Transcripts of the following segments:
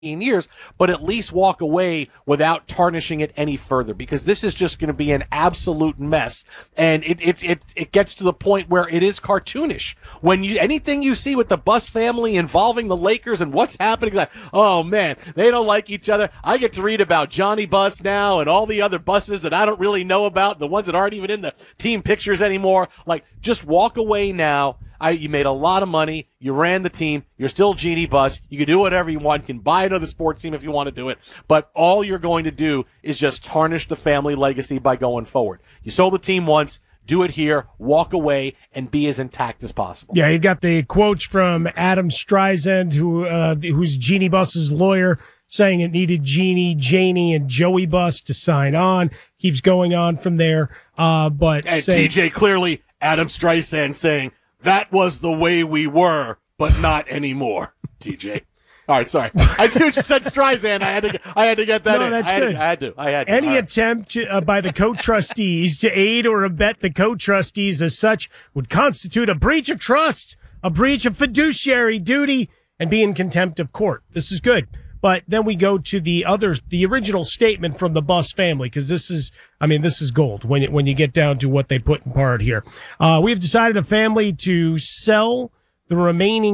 years, but at least walk away without tarnishing it any further, because this is just going to be an absolute mess. And it gets to the point where it is cartoonish. When anything you see with the Buss family involving the Lakers and what's happening, like, oh man, they don't like each other. I get to read about Johnny Buss now and all the other Busses that I don't really know about, the ones that aren't even in the team pictures anymore. Like, just walk away now. You made a lot of money. You ran the team. You're still Jeanie Buss. You can do whatever you want. You can buy another sports team if you want to do it. But all you're going to do is just tarnish the family legacy by going forward. You sold the team once. Do it here. Walk away and be as intact as possible. Yeah, you got the quotes from Adam Streisand, who's Jeanie Buss's lawyer, saying it needed Jeanie, Janie, and Joey Buss to sign on. Keeps going on from there. But and TJ, clearly Adam Streisand saying, that was the way we were, but not anymore, TJ. All right, sorry. I see what you said, Streisand. I had to get that in. That's good. I had to. Any attempt by the co-trustees to aid or abet the co-trustees as such would constitute a breach of trust, a breach of fiduciary duty, and be in contempt of court. This is good. But then we go to the original statement from the Buss family, because this is gold when you get down to what they put in part here. We've decided a family to sell the remaining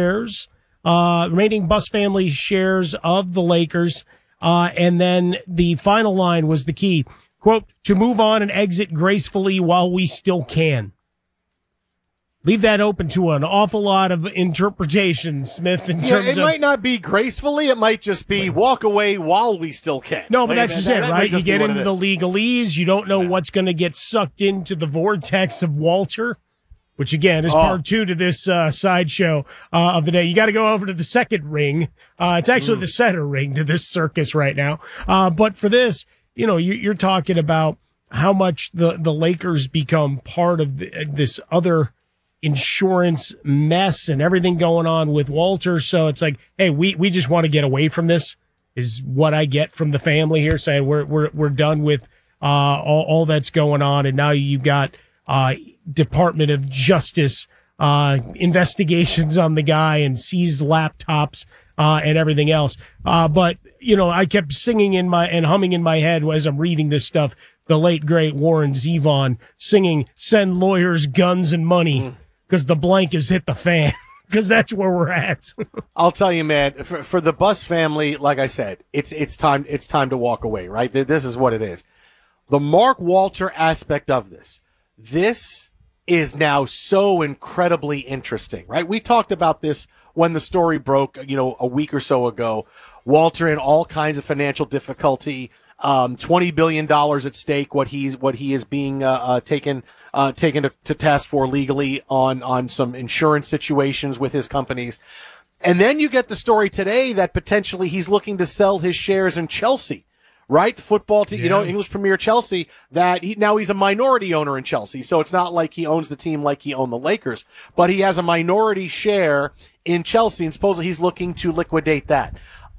Buss family shares of the Lakers. And then the final line was the key, quote, to move on and exit gracefully while we still can. Leave that open to an awful lot of interpretation, Smith, in terms of... It might not be gracefully. It might just be walk away while we still can. No, but that's just it, right? You get into the legalese. You don't know what's going to get sucked into the vortex of Walter, which, again, is part two to this sideshow of the day. You got to go over to the second ring. It's actually the center ring to this circus right now. But for this, you're talking about how much the Lakers become part of this other insurance mess and everything going on with Walter. So it's like, hey, we just want to get away from this, is what I get from the family here, saying we're done with all that's going on. And now you've got Department of Justice investigations on the guy and seized laptops and everything else. But I kept singing and humming in my head as I'm reading this stuff, the late great Warren Zevon singing "Send Lawyers Guns and Money," because the blank has hit the fan, because that's where we're at. I'll tell you, man, for the Buss family, like I said, it's time to walk away, right? This is what it is. The Mark Walter aspect of this is now so incredibly interesting, right? We talked about this when the story broke, a week or so ago. Walter in all kinds of financial difficulty, $20 billion at stake, what he is being taken to task for legally on some insurance situations with his companies. And then you get the story today that potentially he's looking to sell his shares in Chelsea, right? The football team, English Premier Chelsea, that he's a minority owner in Chelsea. So it's not like he owns the team like he owned the Lakers, but he has a minority share in Chelsea, and supposedly he's looking to liquidate that.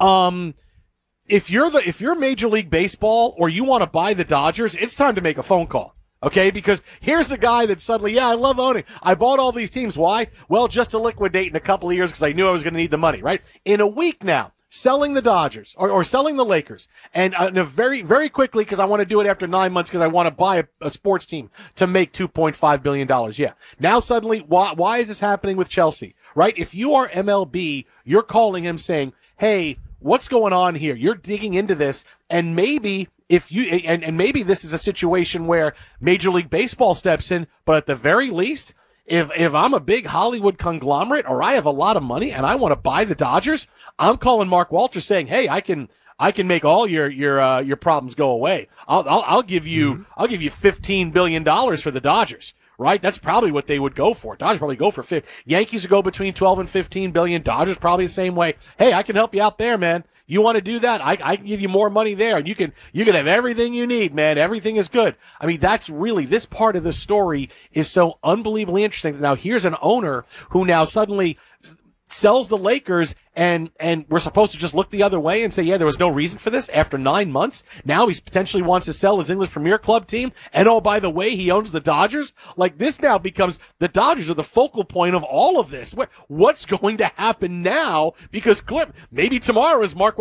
If you're Major League Baseball or you want to buy the Dodgers, it's time to make a phone call. Okay, because here's a guy that suddenly, I love owning. I bought all these teams. Why? Well, just to liquidate in a couple of years because I knew I was going to need the money, right? In a week now, selling the Dodgers or selling the Lakers, and very, very quickly, because I want to do it after 9 months because I want to buy a sports team to make $2.5 billion. Yeah. Now suddenly, why is this happening with Chelsea, right? If you are MLB, you're calling him saying, hey, what's going on here? You're digging into this, and maybe maybe this is a situation where Major League Baseball steps in, but at the very least, if I'm a big Hollywood conglomerate or I have a lot of money and I want to buy the Dodgers, I'm calling Mark Walter saying, hey, I can make all your problems go away. I'll give you $15 billion for the Dodgers. Right? That's probably what they would go for. Dodgers probably go for 50. Yankees would go between 12 and 15 billion. Dodgers probably the same way. Hey, I can help you out there, man. You want to do that? I can give you more money there, and you can have everything you need, man. Everything is good. I mean, that's really, this part of the story is so unbelievably interesting. Now, here's an owner who now suddenly, sells the Lakers, and we're supposed to just look the other way and say, yeah, there was no reason for this after 9 months. Now he potentially wants to sell his English Premier Club team. And oh, by the way, he owns the Dodgers. Like, this now becomes the Dodgers are the focal point of all of this. What's going to happen now? Because maybe tomorrow, as Mark